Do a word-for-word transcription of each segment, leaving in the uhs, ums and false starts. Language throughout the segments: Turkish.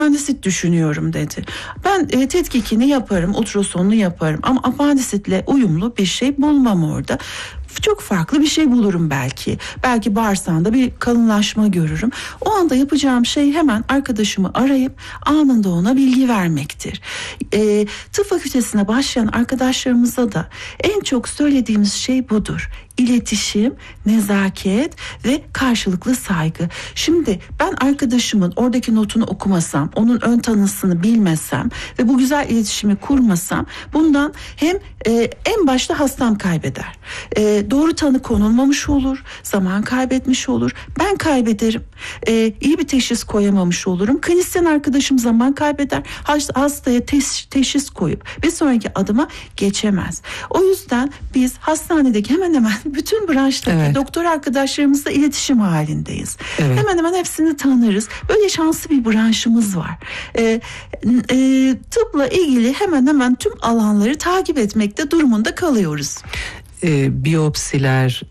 apandisit düşünüyorum dedi. Ben e, tetkikini yaparım, ultrasonunu yaparım ama apandisitle uyumlu bir şey bulmam orada. Çok farklı bir şey bulurum belki. Belki bağırsağında bir kalınlaşma görürüm. O anda yapacağım şey hemen arkadaşımı arayıp anında ona bilgi vermektir. E, tıp fakültesine başlayan arkadaşlarımıza da en çok söylediğimiz şey budur. İletişim, nezaket ve karşılıklı saygı. Şimdi ben arkadaşımın oradaki notunu okumasam, onun ön tanısını bilmesem ve bu güzel iletişimi kurmasam, bundan hem e, en başta hastam kaybeder. E, doğru tanı konulmamış olur, zaman kaybetmiş olur, ben kaybederim, e, iyi bir teşhis koyamamış olurum. Klinisyen arkadaşım zaman kaybeder, hastaya teş, teşhis koyup bir sonraki adıma geçemez. O yüzden biz hastanedeki hemen hemen bütün branştaki evet. doktor arkadaşlarımızla iletişim halindeyiz. Evet. Hemen hemen hepsini tanırız. Böyle şanslı bir branşımız var. Ee, e, tıpla ilgili hemen hemen tüm alanları takip etmekte durumunda kalıyoruz. Ee, biyopsiler,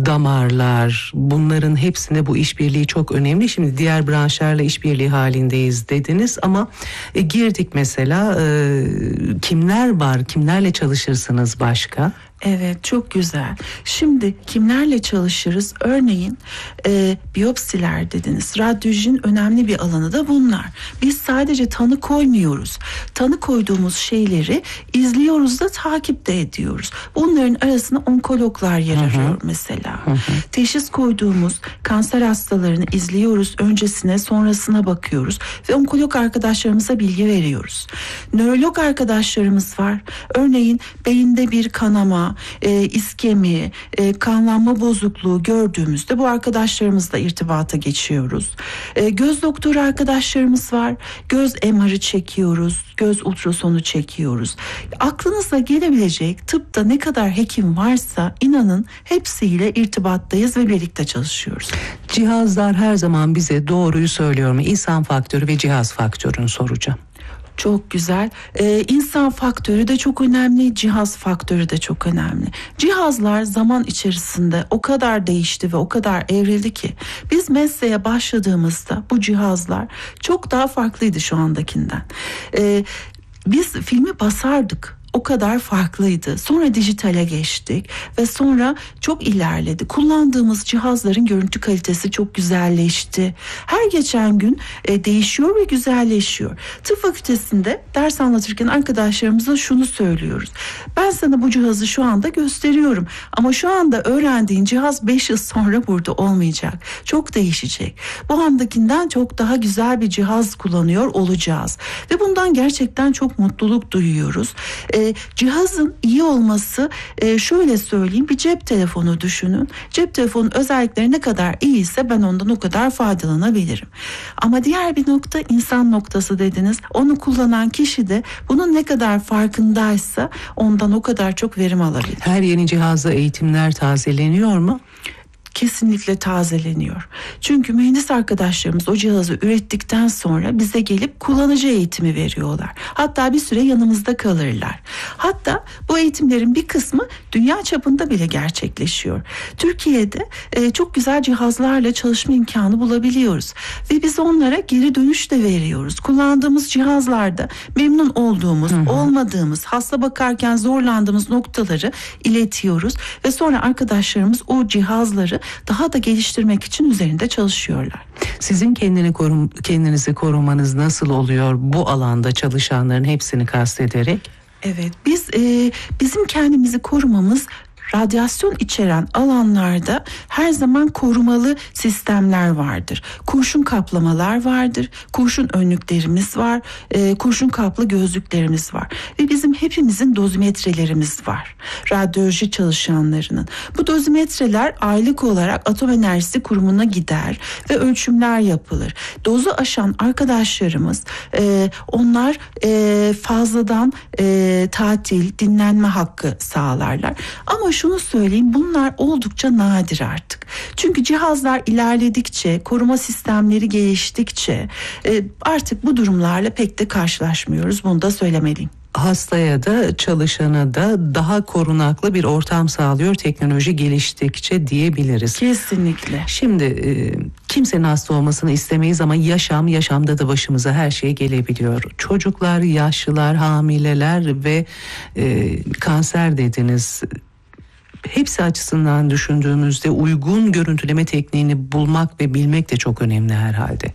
damarlar, bunların hepsinde bu işbirliği çok önemli. Şimdi diğer branşlarla işbirliği halindeyiz dediniz ama e, girdik mesela e, kimler var, kimlerle çalışırsınız başka? Evet, çok güzel. Şimdi kimlerle çalışırız? Örneğin e, biyopsiler dediniz. Radyolojinin önemli bir alanı da bunlar. Biz sadece tanı koymuyoruz. Tanı koyduğumuz şeyleri izliyoruz da takip de ediyoruz. Bunların arasında onkologlar yer arıyor mesela. Hı hı. Teşhis koyduğumuz kanser hastalarını izliyoruz. Öncesine, sonrasına bakıyoruz ve onkolog arkadaşlarımıza bilgi veriyoruz. Nörolog arkadaşlarımız var. Örneğin beyinde bir kanama, E, iskemi, e, kanlanma bozukluğu gördüğümüzde bu arkadaşlarımızla irtibata geçiyoruz. E, göz doktoru arkadaşlarımız var. Göz M R'ı çekiyoruz. Göz ultrasonu çekiyoruz. Aklınıza gelebilecek tıpta ne kadar hekim varsa inanın hepsiyle irtibattayız ve birlikte çalışıyoruz. Cihazlar her zaman bize doğruyu söylüyor mu? İnsan faktörü ve cihaz faktörünü soracağım. Çok güzel. Ee, insan faktörü de çok önemli, cihaz faktörü de çok önemli. Cihazlar zaman içerisinde o kadar değişti ve o kadar evrildi ki biz mesleğe başladığımızda bu cihazlar çok daha farklıydı şu andakinden. Ee, biz filmi basardık. O kadar farklıydı. Sonra dijitale geçtik ve sonra çok ilerledi. Kullandığımız cihazların görüntü kalitesi çok güzelleşti. Her geçen gün e, değişiyor ve güzelleşiyor. Tıp fakültesinde ders anlatırken arkadaşlarımıza şunu söylüyoruz. Ben sana bu cihazı şu anda gösteriyorum ama şu anda öğrendiğin cihaz beş yıl sonra burada olmayacak. Çok değişecek. Bu andakinden çok daha güzel bir cihaz kullanıyor olacağız. Ve bundan gerçekten çok mutluluk duyuyoruz. E, cihazın iyi olması, e, şöyle söyleyeyim, bir cep telefonu düşünün. Cep telefonun özellikleri ne kadar iyiyse ben ondan o kadar faydalanabilirim. Ama diğer bir nokta insan noktası dediniz. Onu kullanan kişi de bunun ne kadar farkındaysa ondan o kadar çok verim alabilir. Her yeni cihazla eğitimler tazeleniyor mu? Kesinlikle tazeleniyor. Çünkü mühendis arkadaşlarımız o cihazı ürettikten sonra bize gelip kullanıcı eğitimi veriyorlar. Hatta bir süre yanımızda kalırlar. Hatta bu eğitimlerin bir kısmı dünya çapında bile gerçekleşiyor. Türkiye'de e, çok güzel cihazlarla çalışma imkanı bulabiliyoruz. Ve biz onlara geri dönüş de veriyoruz. Kullandığımız cihazlarda memnun olduğumuz, hı hı. olmadığımız, hasta bakarken zorlandığımız noktaları iletiyoruz. Ve sonra arkadaşlarımız o cihazları daha da geliştirmek için üzerinde çalışıyorlar. Sizin kendini korum, kendinizi korumanız nasıl oluyor bu alanda çalışanların hepsini kastederek? Evet, biz e, bizim kendimizi korumamız radyasyon içeren alanlarda her zaman korumalı sistemler vardır. Kurşun kaplamalar vardır, kurşun önlüklerimiz var, e, kurşun kaplı gözlüklerimiz var ve bizim hepimizin dozimetrelerimiz var. Radyoloji çalışanlarının. Bu dozimetreler aylık olarak Atom Enerjisi Kurumu'na gider ve ölçümler yapılır. Dozu aşan arkadaşlarımız e, onlar e, fazladan e, tatil, dinlenme hakkı sağlarlar. Ama şunu söyleyeyim, bunlar oldukça nadir artık. Çünkü cihazlar ilerledikçe, koruma sistemleri geliştikçe e, artık bu durumlarla pek de karşılaşmıyoruz. Bunu da söylemeliyim. hastaya da çalışana da daha korunaklı bir ortam sağlıyor teknoloji geliştikçe diyebiliriz. Kesinlikle. Şimdi e, kimsenin hasta olmasını istemeyiz ama yaşam yaşamda da başımıza her şey gelebiliyor. Çocuklar, yaşlılar, hamileler ve e, kanser dediniz. Hepsi açısından düşündüğümüzde uygun görüntüleme tekniğini bulmak ve bilmek de çok önemli herhalde.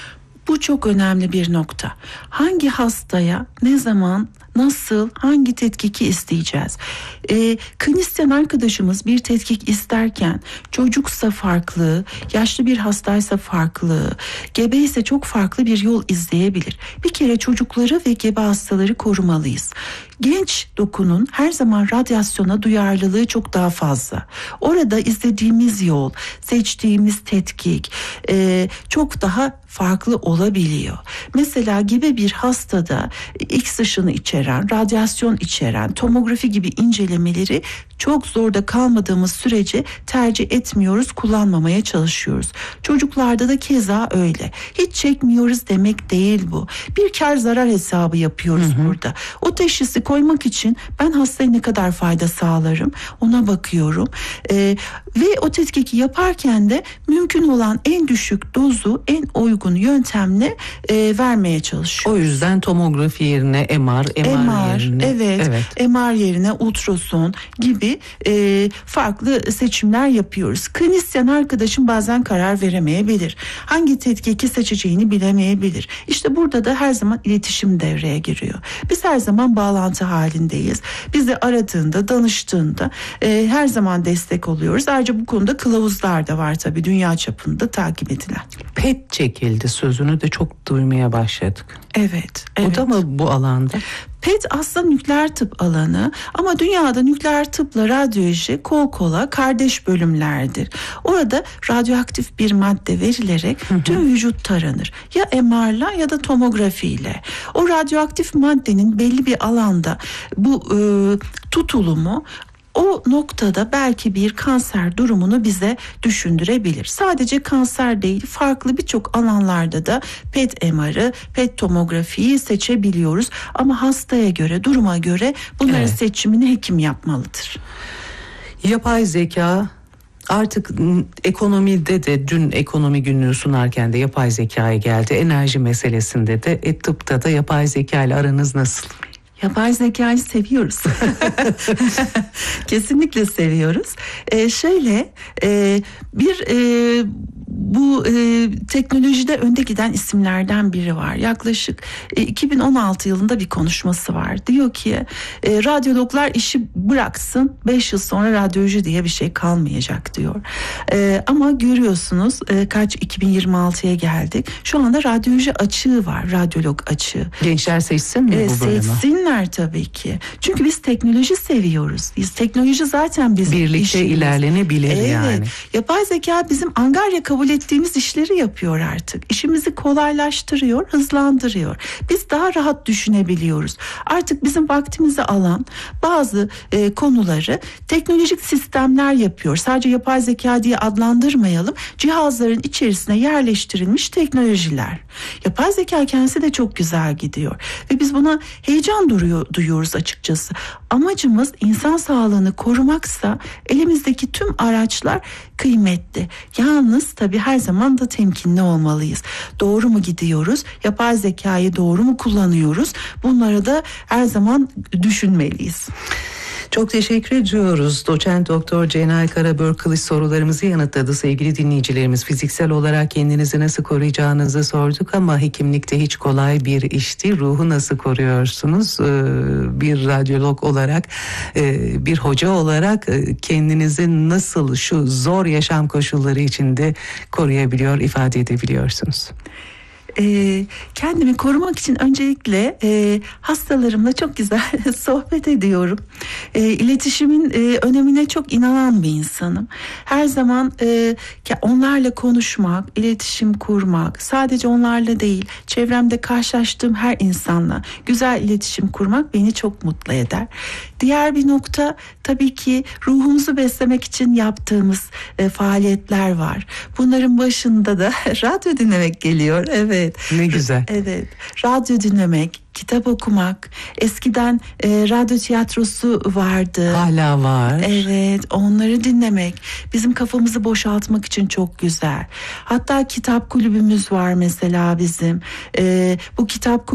Bu çok önemli bir nokta. Hangi hastaya, ne zaman, nasıl, hangi tetkiki isteyeceğiz? E, klinisyen arkadaşımız bir tetkik isterken çocuksa farklı, yaşlı bir hastaysa farklı, gebe ise çok farklı bir yol izleyebilir. Bir kere çocukları ve gebe hastaları korumalıyız. Genç dokunun her zaman radyasyona duyarlılığı çok daha fazla. Orada izlediğimiz yol, seçtiğimiz tetkik e, çok daha farklı olabiliyor. Mesela gebe bir hastada X ışını içeren, radyasyon içeren, tomografi gibi incelemeleri çok zorda kalmadığımız sürece tercih etmiyoruz, kullanmamaya çalışıyoruz. Çocuklarda da keza öyle. Hiç çekmiyoruz demek değil bu. Bir kar zarar hesabı yapıyoruz hı hı. burada. O teşhisi koymak için ben hastaya ne kadar fayda sağlarım ona bakıyorum. Ee, ve o tetkiki yaparken de mümkün olan en düşük dozu en uygun yöntemle e, vermeye çalışıyorum. O yüzden tomografi yerine M R, M R, M R yerine evet, evet. M R yerine ultrason gibi e, farklı seçimler yapıyoruz. Klinisyen arkadaşım bazen karar veremeyebilir. Hangi tetkiki seçeceğini bilemeyebilir. İşte burada da her zaman iletişim devreye giriyor. Biz her zaman bağlantı halindeyiz. Bizi aradığında, danıştığında e, her zaman destek oluyoruz. Ayrıca bu konuda kılavuzlar da var tabii dünya çapında takip edilen. P E T çekildi sözünü de çok duymaya başladık. Evet, evet. O da mı bu alanda? P E T aslında nükleer tıp alanı ama dünyada nükleer tıpla radyoloji kol kola kardeş bölümlerdir. Orada radyoaktif bir madde verilerek hı hı. tüm vücut taranır. Ya M R'la ya da tomografiyle. O radyoaktif maddenin belli bir alanda bu e, tutulumu o noktada belki bir kanser durumunu bize düşündürebilir. Sadece kanser değil, farklı birçok alanlarda da P E T M R'ı, P E T tomografiyi seçebiliyoruz. Ama hastaya göre, duruma göre bunların evet. seçimini hekim yapmalıdır. Yapay zeka artık ekonomide de dün ekonomi günlüğü sunarken de yapay zekaya geldi. Enerji meselesinde de e, tıpta da yapay zeka ile aranız nasıl? Yapay zekayı seviyoruz. Kesinlikle seviyoruz. Ee, şöyle e, bir e, bu e, teknolojide önde giden isimlerden biri var. Yaklaşık e, iki bin on altı yılında bir konuşması var. Diyor ki e, radyologlar işi bıraksın, beş yıl sonra radyoloji diye bir şey kalmayacak diyor. E, ama görüyorsunuz e, kaç iki bin yirmi altıya geldik. Şu anda radyoloji açığı var, radyolog açığı. Gençler seçsin mi e, bu bölümü? Seçsinler tabii ki. Çünkü biz teknoloji seviyoruz. Biz teknoloji zaten bizim birlikte işimiz. ilerlenebilir evet. yani. Yapay zeka bizim angarya kabul ettiğimiz işleri yapıyor artık. İşimizi kolaylaştırıyor, hızlandırıyor. Biz daha rahat düşünebiliyoruz. Artık bizim vaktimizi alan bazı e, konuları teknolojik sistemler yapıyor. Sadece yapay zeka diye adlandırmayalım. Cihazların içerisine yerleştirilmiş teknolojiler. Yapay zeka kendisi de çok güzel gidiyor. Ve biz buna heyecan duruyor, duyuyoruz açıkçası. Amacımız insan sağlığını korumaksa elimizdeki tüm araçlar kıymetli. Yalnız tabii her zaman da temkinli olmalıyız. Doğru mu gidiyoruz? Yapay zekayı doğru mu kullanıyoruz? Bunları da her zaman düşünmeliyiz. Çok teşekkür ediyoruz. Doçent Doktor Cenay Karabör-Kılıç sorularımızı yanıtladı. Sevgili dinleyicilerimiz, fiziksel olarak kendinizi nasıl koruyacağınızı sorduk ama hekimlikte hiç kolay bir işti. Ruhu nasıl koruyorsunuz? Bir radyolog olarak, bir hoca olarak kendinizi nasıl şu zor yaşam koşulları içinde koruyabiliyor, ifade edebiliyorsunuz? E, kendimi korumak için öncelikle e, hastalarımla çok güzel sohbet ediyorum. E, iletişimin e, önemine çok inanan bir insanım. Her zaman e, onlarla konuşmak, iletişim kurmak, sadece onlarla değil, çevremde karşılaştığım her insanla güzel iletişim kurmak beni çok mutlu eder. Diğer bir nokta tabii ki ruhumuzu beslemek için yaptığımız e, faaliyetler var. Bunların başında da radyo dinlemek geliyor. Evet. Evet. Ne güzel. Evet. Radyo dinlemek, kitap okumak. Eskiden e, radyo tiyatrosu vardı. Hala var. Evet, onları dinlemek bizim kafamızı boşaltmak için çok güzel. Hatta kitap kulübümüz var mesela bizim. E, bu kitap